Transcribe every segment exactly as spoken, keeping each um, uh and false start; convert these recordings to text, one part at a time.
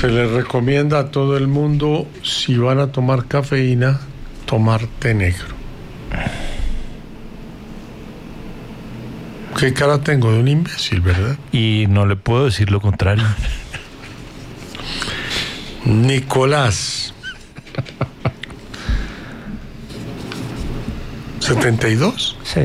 Se les recomienda a todo el mundo, si van a tomar cafeína, tomar té negro. ¿Qué cara tengo de un imbécil, verdad? Y no le puedo decir lo contrario. Nicolás. ¿setenta y dos? Sí.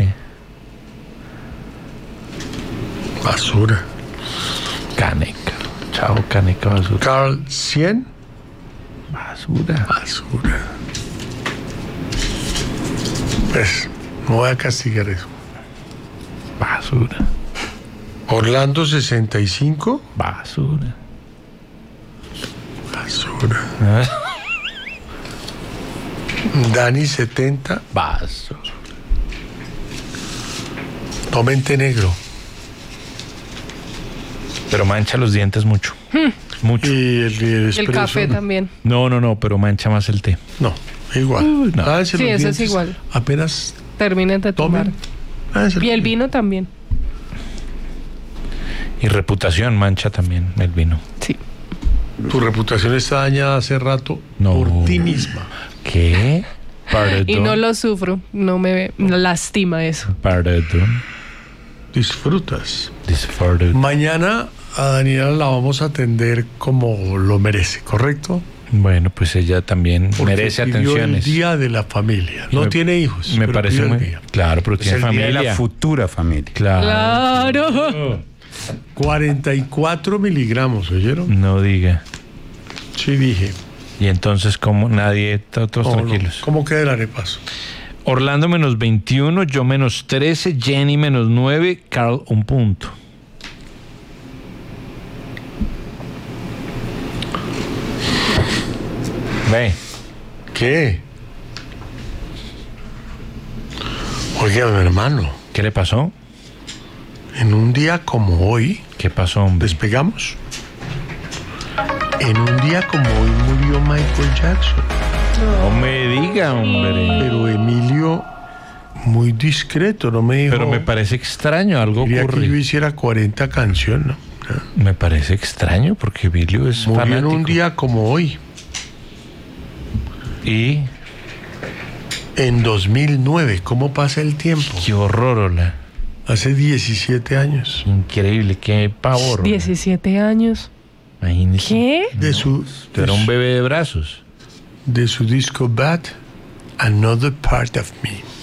Basura. Caneca. Chao, caneca, basura. Carl, cien. Basura. Basura. Pues, no voy a castigar eso. Basura. Orlando, sesenta y cinco. Basura. Basura. ¿Eh? Dani, setenta. Basura. Tomen té negro. Pero mancha los dientes mucho. Hmm. Mucho. Y el, el, El espresso, café ¿no? también. No, no, no, pero mancha más el té. No, igual. Uy, no. Lávense Sí, los eso es dientes igual. Apenas Terminen de tomar. tomen. lávense Y los el dientes. vino también. Y reputación mancha también el vino. Sí. Tu reputación está dañada hace rato No. por ti misma. ¿Qué? Perdón. Y no lo sufro. No me lastima eso. Perdón. Disfrutas. Disfruted. Mañana a Daniela la vamos a atender como lo merece, ¿correcto? Bueno, pues ella también Porque merece pidió atenciones. el día de la familia. No Me- tiene hijos. Me pero parece pidió el muy... día. Claro, pero Es tiene el día de familia. la futura familia. Claro. Claro. cuarenta y cuatro miligramos, ¿oyeron? No diga. Sí, dije. Y entonces, como nadie, todos No, no. tranquilos. ¿Cómo queda el arepaso? Orlando menos veintiuno, yo menos trece, Jenny menos nueve, Carl un punto. Ve, ¿Qué? Oiga, mi hermano, ¿qué le pasó? en un día como hoy, ¿Qué pasó, hombre? ¿despegamos? En un día como hoy murió Michael Jackson. No me diga, hombre. Pero Emilio, muy discreto, no me dijo. Pero me parece extraño, algo quería que yo ocurre. hiciera cuarenta canciones, ¿no? Me parece extraño porque Emilio es Murió en fanático. un día como hoy, Y en dos mil nueve. ¿Cómo pasa el tiempo? qué horror, hola. Hace diecisiete años. Increíble, qué pavor. hola. diecisiete años. Imagínese. ¿Qué? De su, de, Era un su, bebé de brazos. de su disco Bad, Another Part of Me.